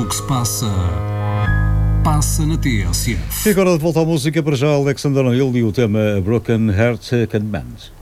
que se passa na TSF. E agora de volta à música, para já Alexander O'Neill e o tema Broken Heart Can Mend.